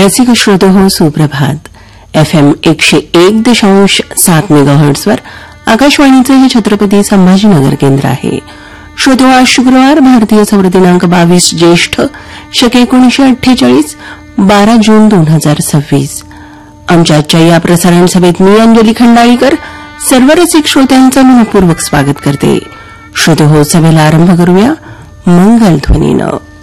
रसिक श्रोते हो, सुप्रभात. FM 101.7 मेगाहर्ट्झवर आकाशवाणीचे हे छत्रपती संभाजीनगर केंद्र आहे. श्रोते, आज शुक्रवार, भारतीय सौर दिनांक 22 ज्येष्ठ शके 1948, 12 जून 2026. आमच्या आजच्या या प्रसारण सभेत मी अंजली खंडाळीकर सर्व रसिक श्रोत्यांचं मनपूर्वक स्वागत करते. श्रोते हो, सभेला आरंभ करूया मंगलध्वनीनं.